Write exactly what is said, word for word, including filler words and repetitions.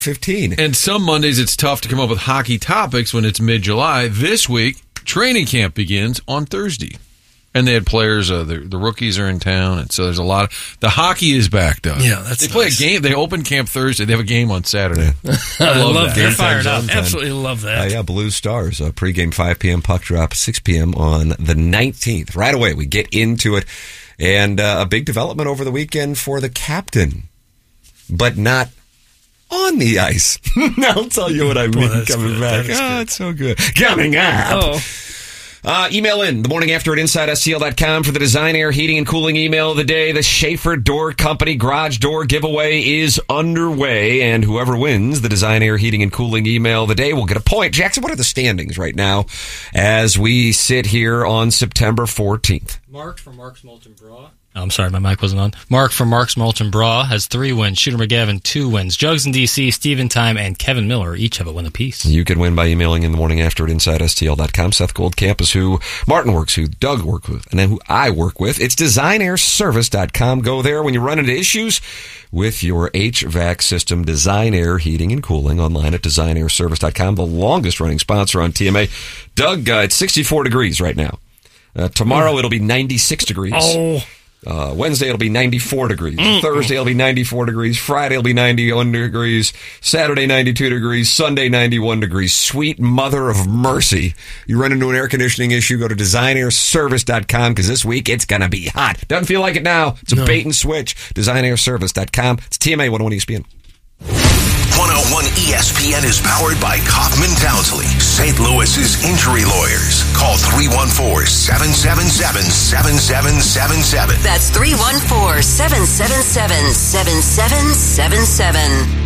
fifteen. And some Mondays it's tough to come up with hockey topics when it's mid-July. This week, training camp begins on Thursday. And they had players, uh, the, the rookies are in town, and so there's a lot of, the hockey is back, Doug. Yeah, that's They play nice. a game, they open camp Thursday, they have a game on Saturday. I love, love that. that. They're Game fired time, up. zone time. Absolutely love that. Uh, yeah, Blue Stars, uh, pregame five p.m., puck drop six p.m. on the nineteenth. Right away, we get into it. And uh, a big development over the weekend for the captain, but not on the ice. I'll tell you what I mean Boy, that's coming good. back. That is Oh, good. it's so good. Coming up. Oh. Uh, email in the morning after at inside S T L dot com for the Design Air Heating and Cooling email of the day. The Schaefer Door Company garage door giveaway is underway, and whoever wins the Design Air Heating and Cooling email of the day will get a point. Jackson, what are the standings right now as we sit here on September fourteenth? Mark from Mark's Molten Bra. I'm sorry, my mic wasn't on. Mark from Mark's Molten Bra has three wins. Shooter McGavin, two wins. Jugs in D C, Steven Time, and Kevin Miller each have a win apiece. You can win by emailing in the morning after at inside S T L dot com. Seth Goldcamp is who Martin works, who Doug works with, and then who I work with. It's design air service dot com. Go there when you run into issues with your H V A C system. Design Air Heating and Cooling online at design air service dot com. The longest running sponsor on T M A. Doug, uh, it's sixty-four degrees right now. Uh, tomorrow it'll be ninety-six degrees. Oh. Uh, Wednesday it'll be ninety-four degrees. Mm. Thursday it'll be ninety-four degrees. Friday it'll be ninety-one degrees. Saturday ninety-two degrees. Sunday ninety-one degrees. Sweet mother of mercy. You run into an air conditioning issue, go to design air service dot com because this week it's going to be hot. Doesn't feel like it now. It's a No. bait and switch. design air service dot com. It's T M A one oh one E S P N. one oh one E S P N is powered by Kaufman Townsley, Saint Louis's injury lawyers. Call three one four, seven seven seven, seven seven seven seven. That's three one four, seven seven seven, seven seven seven seven.